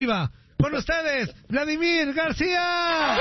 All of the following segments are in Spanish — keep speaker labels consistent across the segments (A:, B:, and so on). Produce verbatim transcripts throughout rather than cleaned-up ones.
A: Con ustedes, Vladimir García.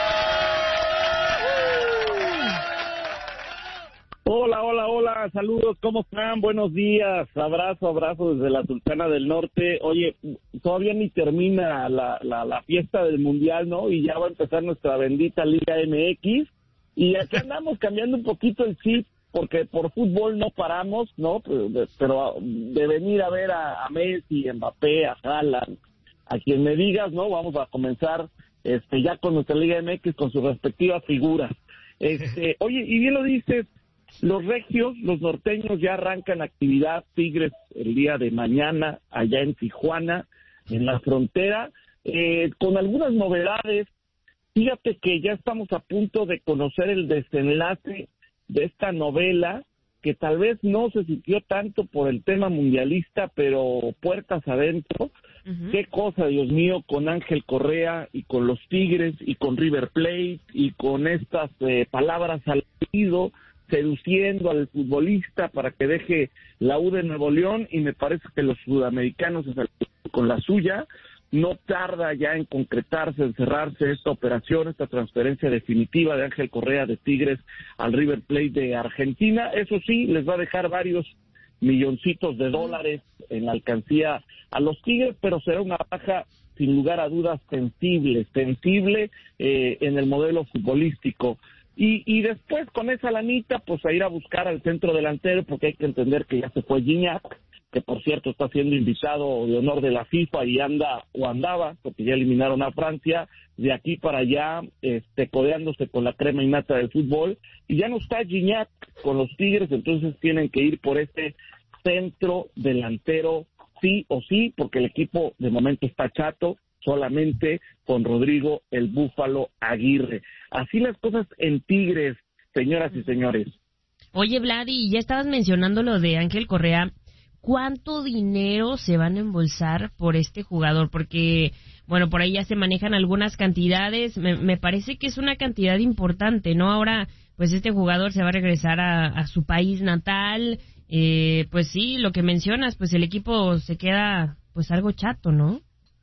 B: Hola, hola, hola, saludos, ¿cómo están? Buenos días, abrazo, abrazo desde la Sultana del Norte. Oye, todavía ni termina la, la, la fiesta del Mundial, ¿no? Y ya va a empezar nuestra bendita Liga M X. Y aquí andamos cambiando un poquito el chip, porque por fútbol no paramos, ¿no? Pero de venir a ver a, a Messi, a Mbappé, a Haaland, a quien me digas, ¿no? Vamos a comenzar este ya con nuestra Liga M X, con sus respectivas figuras. Este, oye, y bien lo dices, los regios, los norteños ya arrancan actividad, Tigres el día de mañana, allá en Tijuana, en la frontera, eh, con algunas novedades. Fíjate que ya estamos a punto de conocer el desenlace de esta novela, que tal vez no se sintió tanto por el tema mundialista, pero puertas adentro. Uh-huh. Qué cosa, Dios mío, con Ángel Correa y con los Tigres y con River Plate y con estas eh, palabras al oído, seduciendo al futbolista para que deje la U de Nuevo León, y me parece que los sudamericanos se salieron con la suya. No tarda ya en concretarse, en cerrarse esta operación, esta transferencia definitiva de Ángel Correa de Tigres al River Plate de Argentina. Eso sí, les va a dejar varios milloncitos de dólares en la alcancía a los Tigres, pero será una baja sin lugar a dudas sensible, sensible eh, en el modelo futbolístico. Y, y después con esa lanita, pues a ir a buscar al centro delantero, porque hay que entender que ya se fue Gignac, que por cierto está siendo invitado de honor de la FIFA y anda o andaba, porque ya eliminaron a Francia, de aquí para allá, este, codeándose con la crema innata del fútbol, y ya no está Gignac con los Tigres, entonces tienen que ir por este centro delantero sí o sí, porque el equipo de momento está chato, solamente con Rodrigo el Búfalo Aguirre. Así las cosas en Tigres, señoras y señores.
C: Oye, Vladi, ya estabas mencionando lo de Ángel Correa. ¿Cuánto dinero se van a embolsar por este jugador? Porque, bueno, por ahí ya se manejan algunas cantidades. Me, me parece que es una cantidad importante, ¿no? Ahora, pues este jugador se va a regresar a, a su país natal. Eh, pues sí, lo que mencionas, pues el equipo se queda, pues algo chato, ¿no?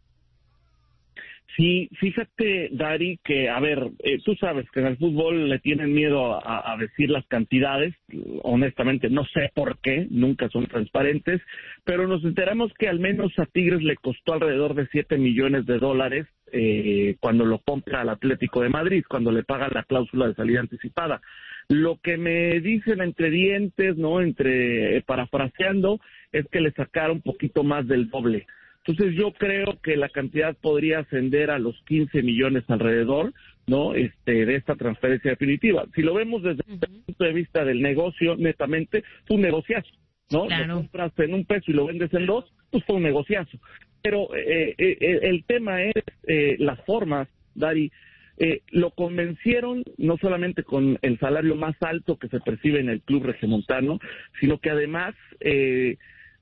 B: Sí, fíjate, Dari, que, a ver, eh, tú sabes que en el fútbol le tienen miedo a, a decir las cantidades, honestamente no sé por qué, nunca son transparentes, pero nos enteramos que al menos a Tigres le costó alrededor de siete millones de dólares eh, cuando lo compra al Atlético de Madrid, cuando le pagan la cláusula de salida anticipada. Lo que me dicen entre dientes, ¿no?, entre eh, parafraseando, es que le sacaron un poquito más del doble. Entonces yo creo que la cantidad podría ascender a los quince millones alrededor, ¿no? Este, de esta transferencia definitiva. Si lo vemos desde uh-huh. el punto de vista del negocio, netamente, fue un negociazo, ¿no? Claro. Lo compras en un peso y lo vendes en dos, pues fue un negociazo. Pero eh, eh, el tema es eh, las formas, Dari. Eh, lo convencieron no solamente con el salario más alto que se percibe en el club regiomontano, sino que además eh,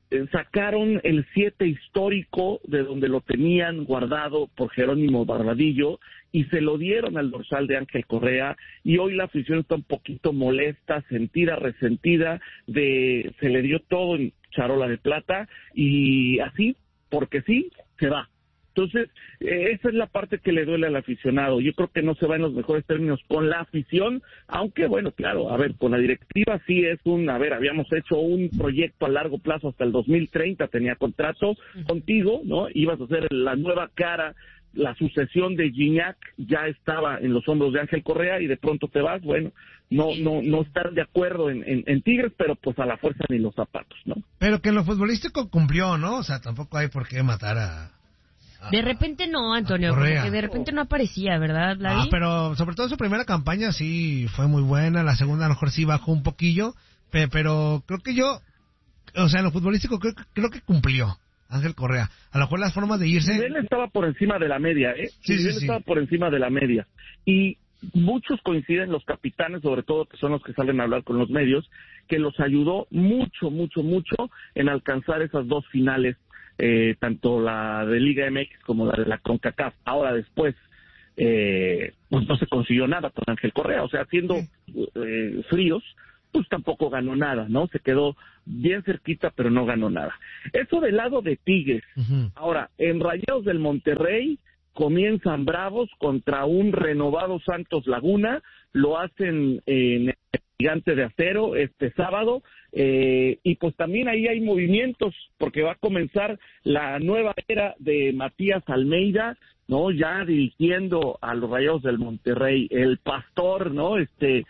B: sacaron el siete histórico de donde lo tenían guardado por Jerónimo Barbadillo y se lo dieron al dorsal de Ángel Correa, y hoy la afición está un poquito molesta, sentida, resentida, de se le dio todo en charola de plata y así, porque sí, se va. Entonces, eh, esa es la parte que le duele al aficionado. Yo creo que no se va en los mejores términos con la afición, aunque, bueno, claro, a ver, con la directiva sí es un, a ver, habíamos hecho un proyecto a largo plazo hasta el dos mil treinta, tenía contrato contigo, ¿no? Ibas a ser la nueva cara, la sucesión de Gignac ya estaba en los hombros de Ángel Correa y de pronto te vas, bueno, no no no estar de acuerdo en, en, en Tigres, pero pues a la fuerza ni los zapatos, ¿no?
A: Pero que en lo futbolístico cumplió, ¿no? O sea, tampoco hay por qué matar a...
C: De repente no, Antonio, porque de repente no aparecía, ¿verdad, Vladi?
A: Ah, pero sobre todo su primera campaña sí fue muy buena, la segunda a lo mejor sí bajó un poquillo, pero creo que yo, o sea, en lo futbolístico creo, creo que cumplió Ángel Correa. A lo mejor las formas de irse...
B: Él estaba por encima de la media, ¿eh?
A: Sí, sí,
B: él
A: sí.
B: estaba por encima de la media. Y muchos coinciden, los capitanes sobre todo, que son los que salen a hablar con los medios, que los ayudó mucho, mucho, mucho en alcanzar esas dos finales, Eh, tanto la de Liga M X como la de la CONCACAF. Ahora después, eh, pues no se consiguió nada con Ángel Correa, o sea, siendo eh, fríos, pues tampoco ganó nada, ¿no? Se quedó bien cerquita, pero no ganó nada. Eso del lado de Tigres. Uh-huh. Ahora, en Rayados del Monterrey comienzan bravos contra un renovado Santos Laguna, lo hacen en el Gigante de Acero este sábado, eh, y pues también ahí hay movimientos, porque va a comenzar la nueva era de Matías Almeida, ¿no? Ya dirigiendo a los Rayados del Monterrey, el pastor, ¿no? Este,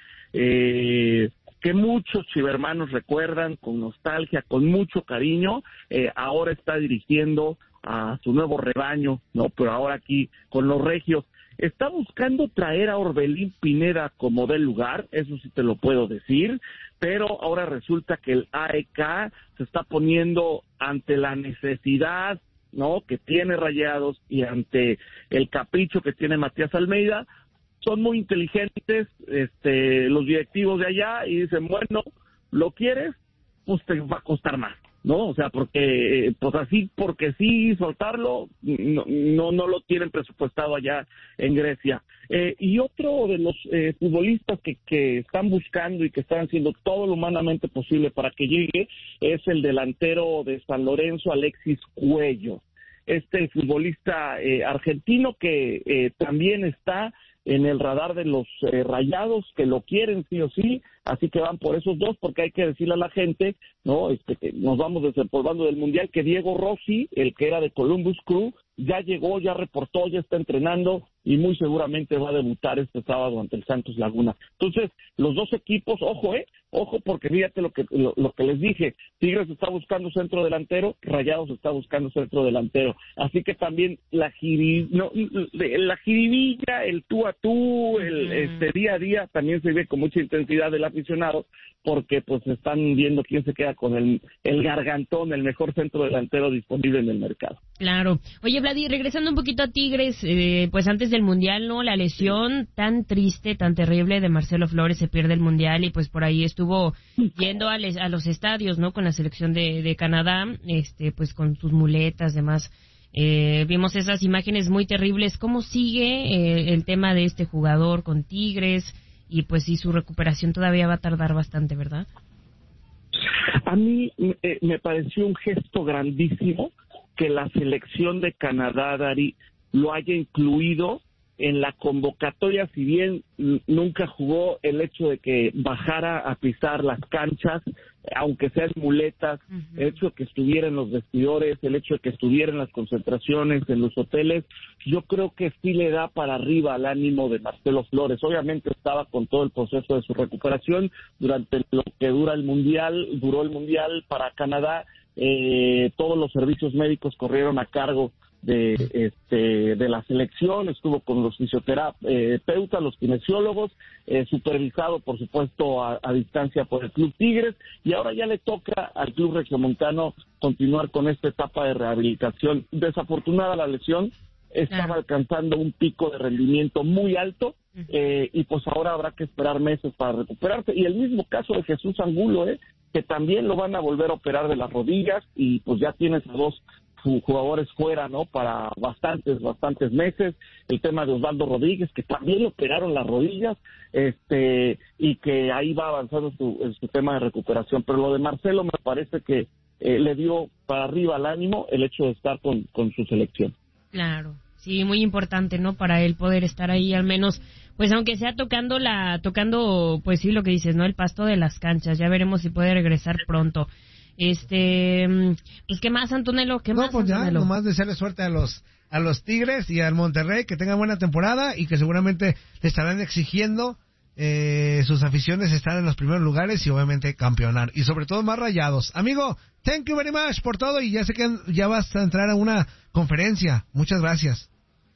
B: eh, que muchos chivermanos recuerdan con nostalgia, con mucho cariño, eh, ahora está dirigiendo a su nuevo rebaño, ¿no? Pero ahora aquí con los regios. Está buscando traer a Orbelín Pineda como del lugar, eso sí te lo puedo decir, pero ahora resulta que el A E K se está poniendo ante la necesidad, ¿no?, que tiene Rayados y ante el capricho que tiene Matías Almeida. Son muy inteligentes este los directivos de allá y dicen, bueno, ¿lo quieres? Pues te va a costar más, ¿no? O sea, porque, pues así, porque sí, soltarlo, no no, no lo tienen presupuestado allá en Grecia. Eh, y otro de los eh, futbolistas que, que están buscando y que están haciendo todo lo humanamente posible para que llegue es el delantero de San Lorenzo, Alexis Cuello. Este futbolista eh, argentino que eh, también está en el radar de los eh, Rayados, que lo quieren sí o sí, así que van por esos dos, porque hay que decirle a la gente, no, este, que nos vamos desempolvando del Mundial, que Diego Rossi, el que era de Columbus Crew, ya llegó, ya reportó, ya está entrenando y muy seguramente va a debutar este sábado ante el Santos Laguna. Entonces, los dos equipos, ojo, eh, ojo, porque fíjate lo que lo, lo que les dije, Tigres está buscando centro delantero, Rayados está buscando centro delantero, así que también la giri, no, la jiribilla, el tú a tú, el este día a día también se ve con mucha intensidad del aficionado, porque pues están viendo quién se queda con el, el gargantón, el mejor centro delantero disponible en el mercado.
C: Claro. Oye, Vladi, regresando un poquito a Tigres, eh, pues antes del Mundial, ¿no? La lesión sí. tan triste, tan terrible de Marcelo Flores, se pierde el Mundial y pues por ahí estuvo yendo a, les, a los estadios, ¿no? Con la selección de, de Canadá, este, pues con sus muletas, demás. Eh, vimos esas imágenes muy terribles. ¿Cómo sigue eh, el tema de este jugador con Tigres? Y pues sí, su recuperación todavía va a tardar bastante, ¿verdad?
B: A mí eh, me pareció un gesto grandísimo que la selección de Canadá, Dari, lo haya incluido en la convocatoria, si bien nunca jugó, el hecho de que bajara a pisar las canchas, aunque sean muletas, uh-huh. el hecho de que estuviera en los vestidores, el hecho de que estuviera en las concentraciones, en los hoteles, yo creo que sí le da para arriba al ánimo de Marcelo Flores. Obviamente estaba con todo el proceso de su recuperación durante lo que dura el Mundial, duró el Mundial para Canadá, eh, todos los servicios médicos corrieron a cargo de este de la selección, estuvo con los fisioterapeutas, los kinesiólogos, eh, supervisado por supuesto a, a distancia por el Club Tigres, y ahora ya le toca al Club Regiomontano continuar con esta etapa de rehabilitación. Desafortunada la lesión, estaba claro. alcanzando un pico de rendimiento muy alto, eh, y pues ahora habrá que esperar meses para recuperarse, y el mismo caso de Jesús Angulo, eh, que también lo van a volver a operar de las rodillas, y pues ya tienes a dos jugadores fuera, ¿no? Para bastantes, bastantes meses. El tema de Osvaldo Rodríguez, que también le operaron las rodillas, este, y que ahí va avanzando su, en su tema de recuperación. Pero lo de Marcelo me parece que eh, le dio para arriba al ánimo el hecho de estar con, con su selección.
C: Claro, sí, muy importante, ¿no? Para él poder estar ahí, al menos, pues aunque sea tocando la, tocando, pues sí, lo que dices, ¿no? El pasto de las canchas. Ya veremos si puede regresar pronto. Este, pues qué más, Antonello, qué
A: no,
C: más,
A: pues ya,
C: Antonello?
A: Nomás desearle suerte a los a los Tigres y al Monterrey, que tengan buena temporada y que seguramente le estarán exigiendo eh, sus aficiones estar en los primeros lugares y obviamente campeonar y sobre todo más Rayados. Amigo, thank you very much por todo y ya sé que ya vas a entrar a una conferencia. Muchas gracias.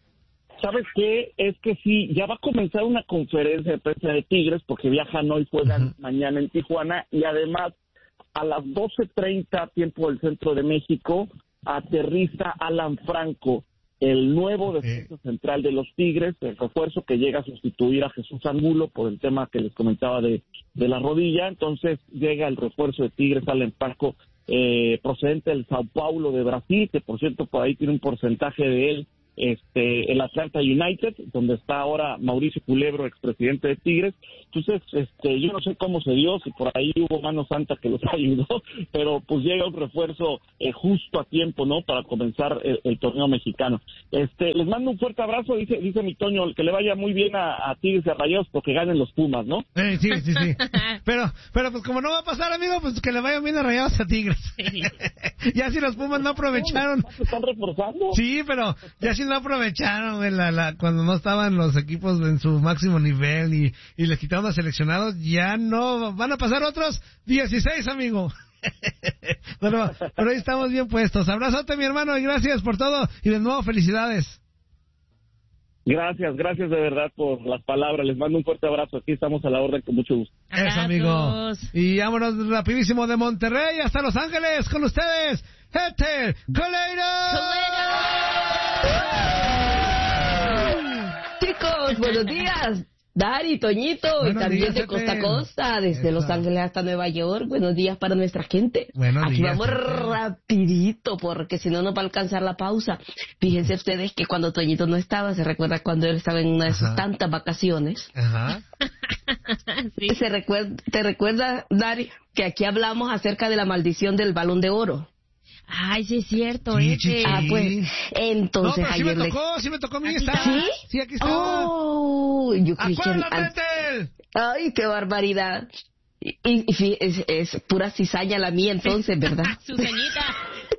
B: ¿Sabes qué? Es que sí, ya va a comenzar una conferencia de prensa de Tigres porque viajan hoy, juegan uh-huh. mañana en Tijuana y además a las doce treinta, tiempo del centro de México, aterriza Alan Franco, el nuevo defensa okay. central de los Tigres, el refuerzo que llega a sustituir a Jesús Angulo por el tema que les comentaba de, de la rodilla. Entonces llega el refuerzo de Tigres, Alan Franco, eh, procedente del Sao Paulo de Brasil, que por cierto por ahí tiene un porcentaje de él este, el Atlanta United, donde está ahora Mauricio Culebro, expresidente de Tigres. Entonces, este, yo no sé cómo se dio, si por ahí hubo mano santa que los ayudó, pero pues llega un refuerzo eh, justo a tiempo, ¿no? Para comenzar el, el torneo mexicano. Este, les mando un fuerte abrazo, dice, dice mi Toño, que le vaya muy bien a, a Tigres y a Rayados porque ganen los Pumas, ¿no?
A: Eh, sí, sí, sí. Pero, pero pues como no va a pasar, amigo, pues que le vaya bien a Rayados a Tigres. Sí. Ya si los Pumas no aprovecharon.
B: ¿Se están reforzando?
A: Sí, pero ya si no aprovecharon güey, la, la, cuando no estaban los equipos en su máximo nivel y, y les quitaron a seleccionados, ya no van a pasar otros dieciséis, amigo. pero, pero ahí estamos bien puestos. Abrazote, mi hermano, y gracias por todo. Y de nuevo, felicidades.
B: Gracias, gracias de verdad por las palabras. Les mando un fuerte abrazo. Aquí estamos a la orden con mucho gusto.
A: Eso, amigo. Y vámonos rapidísimo de Monterrey hasta Los Ángeles con ustedes, Héctor Coleiro.
D: Chicos, buenos días. Dari, Toñito, buenos y también días, de costa a costa, desde Eso. Los Ángeles hasta Nueva York. Buenos días para nuestra gente.
A: Buenos
D: Aquí
A: días,
D: vamos rapidito, porque si no nos va a alcanzar la pausa. Fíjense ustedes que cuando Toñito no estaba, se recuerda cuando él estaba en una de sus Ajá. tantas vacaciones.
A: Ajá.
D: sí. se recuerda, ¿Te recuerdas, Dari, que aquí hablamos acerca de la maldición del Balón de Oro?
C: Ay, sí es cierto,
A: sí,
C: ¿eh?
A: Sí,
D: ah, pues, entonces
A: no, pero sí
D: ayer
A: me tocó, le... sí me tocó a mí estar.
D: ¿Sí?
A: Sí, aquí está.
D: Oh, yo creí que...
A: ¡Acuérdate!
D: Ay, qué barbaridad. Y, y, y es, es pura cizaña la mía entonces, ¿verdad?
C: Cizañita.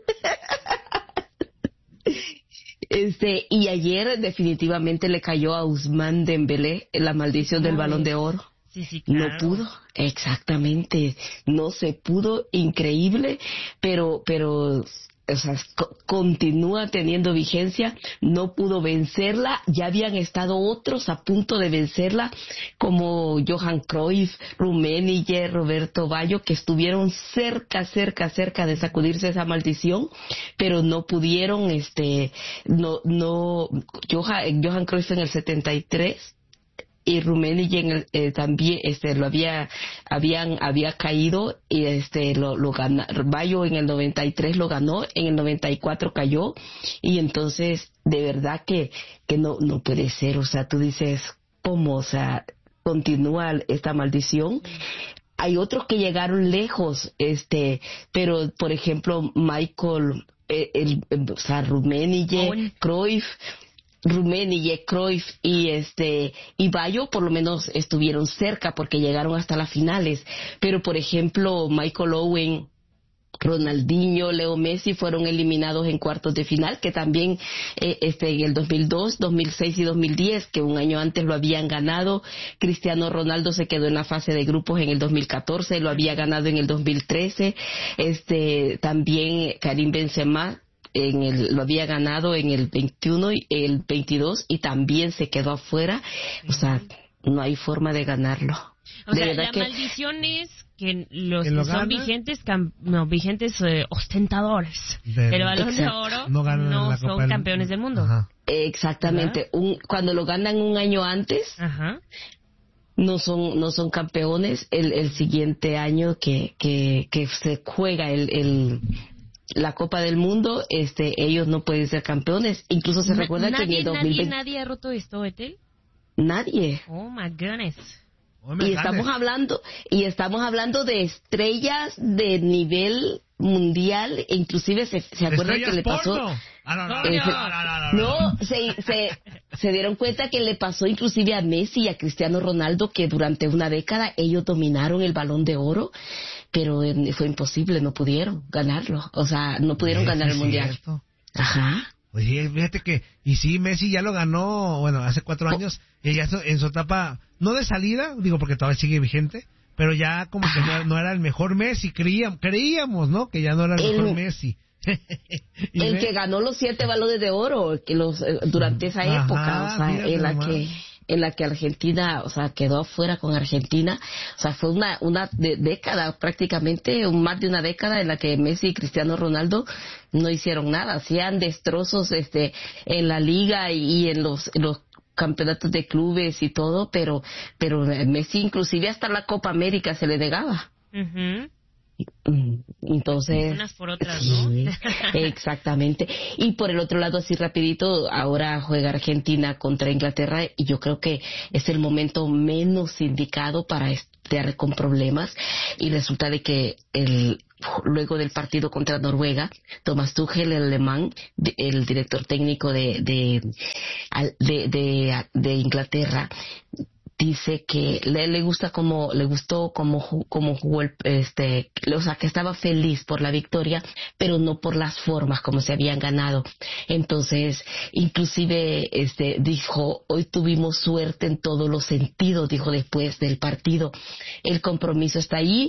D: Este, y ayer definitivamente le cayó a Ousmane Dembélé la maldición del Balón de Oro.
C: Sí, sí, claro.
D: No pudo, exactamente, no se pudo, increíble, pero, pero, o sea, co- continúa teniendo vigencia, no pudo vencerla, ya habían estado otros a punto de vencerla, como Johan Cruyff, Rummenigge, Roberto Baggio, que estuvieron cerca, cerca, cerca de sacudirse esa maldición, pero no pudieron, este, no, no, Johan, Johan Cruyff en el setenta y tres, y Rummenigge en el, eh, también este lo había habían había caído y este lo lo ganó. Baggio en el noventa y tres lo ganó, en el noventa y cuatro cayó, y entonces de verdad que que no no puede ser, o sea, tú dices cómo, o sea, continúa esta maldición. Hay otros que llegaron lejos, este, pero por ejemplo Michael eh, el, el o sea, Rummenigge, oh. Cruyff Rummenigge, Cruyff y este y Baggio por lo menos estuvieron cerca porque llegaron hasta las finales, pero por ejemplo Michael Owen, Ronaldinho, Leo Messi fueron eliminados en cuartos de final, que también eh, este en el dos mil dos, dos mil seis y dos mil diez, que un año antes lo habían ganado. Cristiano Ronaldo se quedó en la fase de grupos en el dos mil catorce, lo había ganado en el dos mil trece. Este también Karim Benzema en el, lo había ganado en el veintiuno y el veintidós y también se quedó afuera. O sea, no hay forma de ganarlo.
C: O
D: de
C: sea, la
D: que...
C: maldición es que los
A: que
C: que
A: lo
C: son
A: gana,
C: vigentes cam... no, vigentes eh, ostentadores
A: de,
C: del Balón de Oro no, no son del... campeones del mundo.
A: Ajá.
D: Exactamente. Un, cuando lo ganan un año antes,
C: Ajá.
D: no son no son campeones. El, el siguiente año que, que, que se juega el... el la Copa del Mundo, este, ellos no pueden ser campeones. Incluso se
C: Na-
D: recuerda
C: nadie,
D: que en el dos mil veinte...
C: Nadie, nadie ha roto esto, Etel.
D: Nadie.
C: Oh, my goodness.
A: Oh,
D: Y estamos hablando, y estamos hablando de estrellas de nivel mundial, e inclusive se, se acuerdan que le pasó...
A: Porno. Ah, no, no,
D: Eh,
A: no, no, no, no, no.
D: No, se, se, se dieron cuenta que le pasó inclusive a Messi y a Cristiano Ronaldo, que durante una década ellos dominaron el Balón de Oro, pero eh, fue imposible, no pudieron ganarlo. O sea, no pudieron
A: Eso
D: ganar el
A: es
D: Mundial.
A: Cierto.
D: Ajá.
A: Oye, fíjate que, y sí, Messi ya lo ganó, bueno, hace cuatro años, y ya en su etapa, no de salida, digo porque todavía sigue vigente, pero ya como que no, no era el mejor Messi, creíamos, creíamos, ¿no? Que ya no era el, el mejor Messi.
D: el ve... que ganó los siete balones de oro que los eh, durante esa
A: Ajá,
D: época, o sea, en la que en la que Argentina, o sea, quedó afuera con Argentina, o sea, fue una una de, década prácticamente, un, más de una década en la que Messi y Cristiano Ronaldo no hicieron nada, hacían destrozos este en la liga y, y en los en los campeonatos de clubes y todo, pero pero Messi inclusive hasta la Copa América se le negaba.
C: Uh-huh.
D: Entonces,
C: unas por otras, ¿no?
D: Sí, exactamente. Y por el otro lado, así rapidito, ahora juega Argentina contra Inglaterra y yo creo que es el momento menos indicado para estar con problemas, y resulta de que el luego del partido contra Noruega, Thomas Tuchel, el alemán, el director técnico de de de, de, de Inglaterra, dice que le, le gusta como le gustó como como jugó el, este o sea que estaba feliz por la victoria, pero no por las formas como se habían ganado. Entonces inclusive este dijo, hoy tuvimos suerte en todos los sentidos, dijo después del partido. El compromiso está ahí,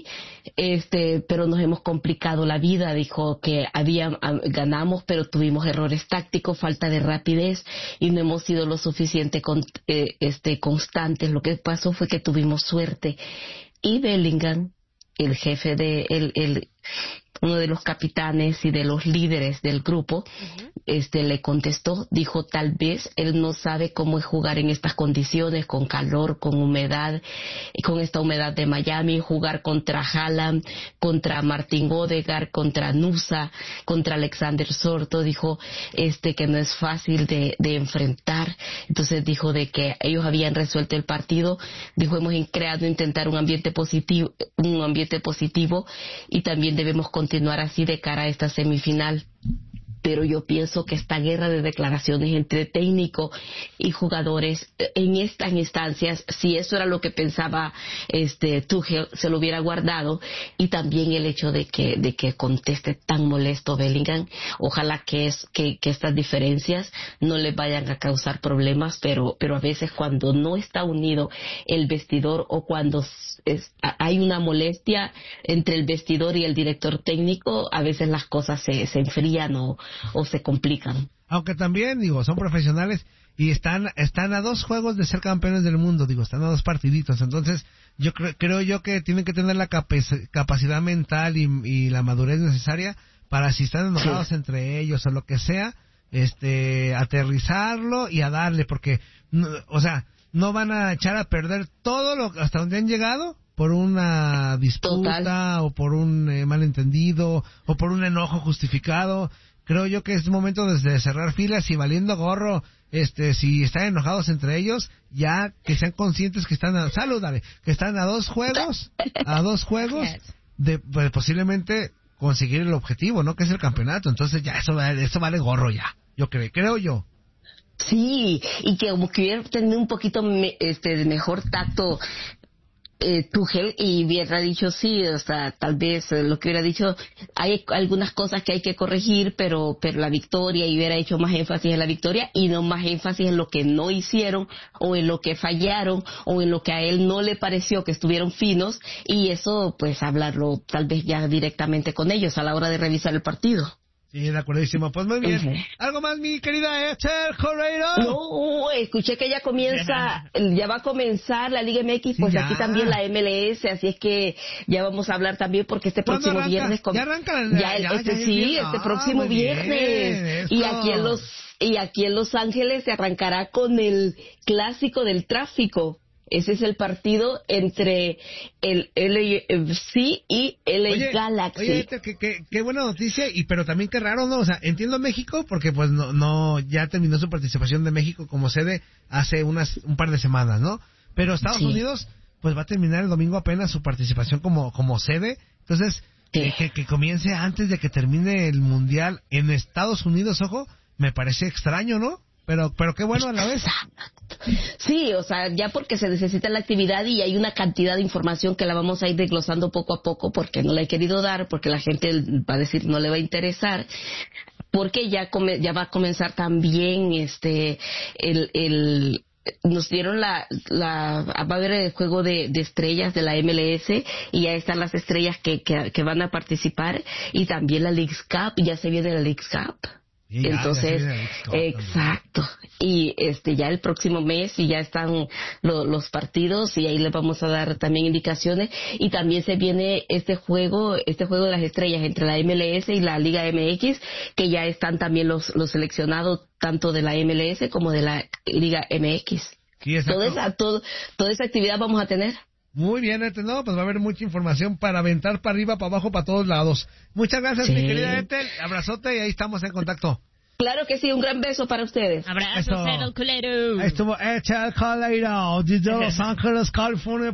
D: este pero nos hemos complicado la vida, dijo que había ganamos pero tuvimos errores tácticos, falta de rapidez y no hemos sido lo suficiente con, eh, este constantes. Lo que pasó fue que tuvimos suerte. Y Bellingham, el jefe de el, el uno de los capitanes y de los líderes del grupo, uh-huh. este le contestó, dijo, tal vez él no sabe cómo es jugar en estas condiciones, con calor, con humedad, con esta humedad de Miami, jugar contra Haaland, contra Martin Odegaard, contra Nusa, contra Alexander Sorto, dijo este que no es fácil de, de enfrentar. Entonces dijo de que ellos habían resuelto el partido, dijo, hemos creado, intentar un ambiente positivo, un ambiente positivo y también debemos continuar así de cara a esta semifinal. Pero yo pienso que esta guerra de declaraciones entre técnico y jugadores en estas instancias, si eso era lo que pensaba este Tuchel, se lo hubiera guardado. Y también el hecho de que de que conteste tan molesto Bellingham, ojalá que es que, que estas diferencias no le vayan a causar problemas, pero pero a veces cuando no está unido el vestidor o cuando es, hay una molestia entre el vestidor y el director técnico, a veces las cosas se, se enfrían o o se complican.
A: Aunque también, digo, son profesionales y están están a dos juegos de ser campeones del mundo, digo, están a dos partiditos. Entonces, yo cre- creo yo que tienen que tener la capac- capacidad mental y, y la madurez necesaria para, si están enojados sí. entre ellos o lo que sea, este aterrizarlo y a darle, porque, no, o sea, no van a echar a perder todo lo hasta donde han llegado por una disputa Total. o por un eh, malentendido o por un enojo justificado. Creo yo que es momento de cerrar filas y valiendo gorro, este, si están enojados entre ellos, ya que sean conscientes que están a, salud, dale, que están a dos juegos, a dos juegos de, de posiblemente conseguir el objetivo, ¿no? Que es el campeonato. Entonces ya eso, eso vale gorro ya, yo creo, creo yo.
D: Sí, y que como que hubiera tenido un poquito me, este de mejor tacto Eh, Tuchel y hubiera dicho sí, o sea, tal vez eh, lo que hubiera dicho, hay algunas cosas que hay que corregir, pero pero la victoria, y hubiera hecho más énfasis en la victoria y no más énfasis en lo que no hicieron o en lo que fallaron o en lo que a él no le pareció que estuvieron finos, y eso pues hablarlo tal vez ya directamente con ellos a la hora de revisar el partido.
A: Sí, de acuerdísimo. Pues muy bien. Uh-huh. ¿Algo más, mi querida Esther Correiro?
D: No, escuché que ya comienza, ya va a comenzar la Liga M X, pues sí, aquí también la M L S, así es que ya vamos a hablar también porque este próximo
A: arranca?
D: viernes... Com-
A: ya arranca. Ya,
D: ya,
A: ya,
D: este,
A: ya,
D: sí,
A: ya,
D: este
A: ah,
D: próximo viernes. Y aquí en los y aquí en Los Ángeles se arrancará con el clásico del tráfico. Ese es el partido entre el L A F C y L A
A: oye,
D: Galaxy.
A: Oye, qué, qué, qué buena noticia, y pero también qué raro, ¿no? O sea, entiendo México porque pues no, no ya terminó su participación de México como sede hace unas un par de semanas, ¿no? Pero Estados sí. Unidos pues va a terminar el domingo apenas su participación como como sede. Entonces, sí. eh, que, que comience antes de que termine el Mundial en Estados Unidos, ojo, me parece extraño, ¿no? Pero pero qué bueno a la vez.
D: Sí, o sea, ya porque se necesita la actividad y hay una cantidad de información que la vamos a ir desglosando poco a poco, porque no la he querido dar, porque la gente va a decir no le va a interesar, porque ya come, ya va a comenzar también este el el nos dieron la, la va a haber el juego de, de estrellas de la M L S y ya están las estrellas que, que, que van a participar, y también la Leagues Cup, ya se viene la Leagues Cup. Y ya, entonces ya exacto también. Y este ya el próximo mes y ya están lo, los partidos, y ahí les vamos a dar también indicaciones, y también se viene este juego este juego de las estrellas entre la M L S y la Liga M X, que ya están también los los seleccionados tanto de la M L S como de la Liga M X.
A: Sí,
D: toda esa todo, toda esa actividad vamos a tener.
A: Muy bien, Ethel, no, pues va a haber mucha información para aventar para arriba, para abajo, para todos lados. Muchas gracias, sí. mi querida Ethel, abrazote y ahí estamos en contacto.
D: Claro que sí, un gran beso para ustedes.
C: Abrazos, el culero.
A: Estuvo hecha el culero desde Los Ángeles, California.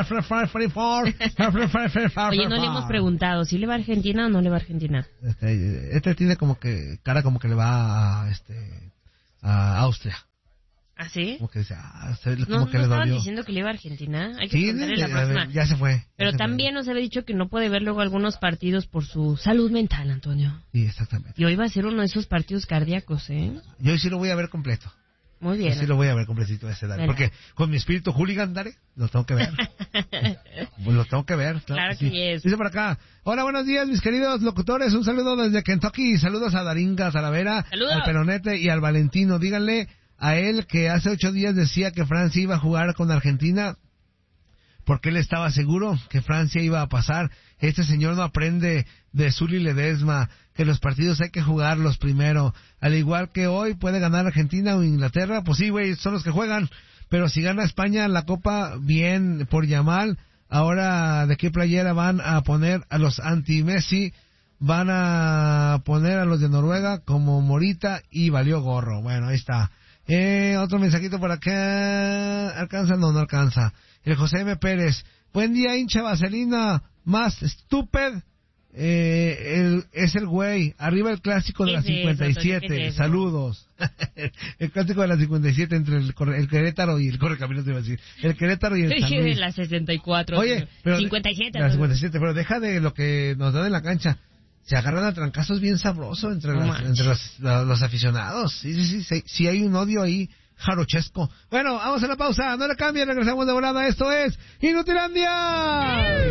C: Oye, no le hemos preguntado, ¿si le va a Argentina o no le va a Argentina?
A: Este, este tiene como que, cara como que le va a, este, a Austria.
C: ¿Ah, sí?
A: Como que dice, ah, como
C: no,
A: que
C: no
A: le
C: estaban
A: dolió.
C: diciendo que le iba a Argentina. Hay que
A: Sí,
C: preguntarle
A: ya,
C: la próxima.
A: ya se fue.
C: Pero
A: ya se
C: también
A: fue.
C: nos había dicho que no puede ver luego algunos partidos por su salud mental, Antonio.
A: Sí, exactamente.
C: Y hoy va a ser uno de esos partidos cardíacos, ¿eh?
A: Yo hoy sí lo voy a ver completo.
C: Muy bien.
A: Yo sí lo voy a ver completito ese, Dare.
C: Bueno.
A: Porque con mi espíritu hooligan, Dare, lo tengo que ver. Pues lo tengo que ver. Claro,
C: Claro
A: que,
C: que
A: sí.
C: es.
A: Dice por acá, hola, buenos días, mis queridos locutores. Un saludo desde Kentucky. Saludos a Daringa, Salavera,
C: Saludos.
A: al Pelonete y al Valentino. Díganle a él que hace ocho días decía que Francia iba a jugar con Argentina porque él estaba seguro que Francia iba a pasar. Este señor no aprende de Zuli Ledesma, que los partidos hay que jugarlos primero. Al igual que hoy puede ganar Argentina o Inglaterra, pues sí, güey, son los que juegan. Pero si gana España la Copa, bien por Yamal. Ahora, ¿de qué playera van a poner a los anti-Messi? Van a poner a los de Noruega como Morita y valió gorro. Bueno, ahí está. Eh, otro mensajito por acá. ¿Alcanza? No, no alcanza. El José M. Pérez. Buen día, hincha vaselina. Más estúpido. Eh, el, es el güey. Arriba el clásico de la cincuenta y siete. Saludos. El clásico de la cincuenta y siete entre el, el Querétaro y el Correcaminos, te iba a decir. El Querétaro y el San Luis.
C: De la sesenta y cuatro.
A: Oye, pero
C: cincuenta y siete.
A: La cincuenta y siete, pero deja de lo que nos dan en la cancha. Se agarran a trancazos bien sabroso entre,
C: No
A: las, entre los, los, los aficionados. Sí, sí, sí, sí, sí hay un odio ahí jarochesco. Bueno, vamos a la pausa, no le cambien, regresamos de volada. Esto es Inutilandia.